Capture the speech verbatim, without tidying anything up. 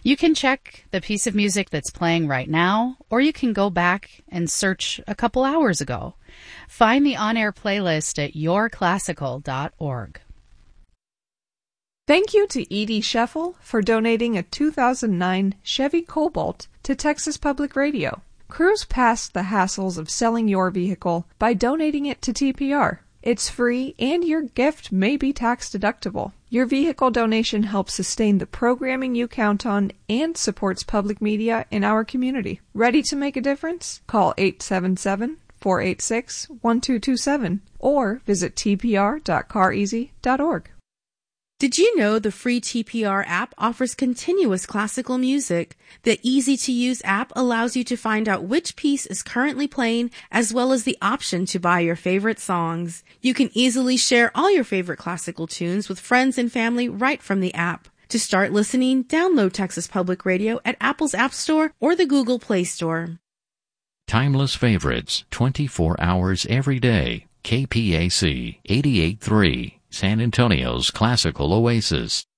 You can check the piece of music that's playing right now, or you can go back and search a couple hours ago. Find the on-air playlist at your classical dot org. Thank you to Edie Scheffel for donating a two thousand nine Chevy Cobalt to Texas Public Radio. Cruise past the hassles of selling your vehicle by donating it to T P R. It's free and your gift may be tax deductible. Your vehicle donation helps sustain the programming you count on and supports public media in our community. Ready to make a difference? Call eight seven seven, four eight six, one two two seven or visit t p r dot car easy dot org. Did you know the free T P R app offers continuous classical music? The easy-to-use app allows you to find out which piece is currently playing, as well as the option to buy your favorite songs. You can easily share all your favorite classical tunes with friends and family right from the app. To start listening, download Texas Public Radio at Apple's App Store or the Google Play Store. Timeless favorites, twenty-four hours every day. K P A C eighty-eight point three, San Antonio's classical oasis.